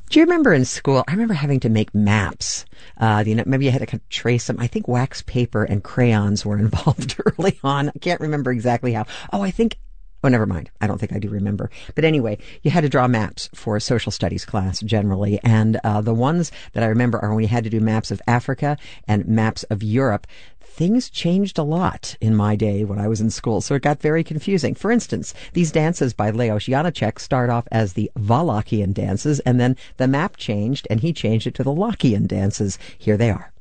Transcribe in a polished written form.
Do you remember in school, I remember having to make maps. Maybe you had to kind of trace them. I think wax paper and crayons were involved early on. I can't remember exactly how. Never mind. I don't think I do remember. But anyway, you had to draw maps for a social studies class generally. And the ones that I remember are when you had to do maps of Africa and maps of Europe. Things changed a lot in my day when I was in school, so it got very confusing. For instance, these dances by Leos Janáček start off as the Wallachian dances, and then the map changed, and he changed it to the Lockean dances. Here they are.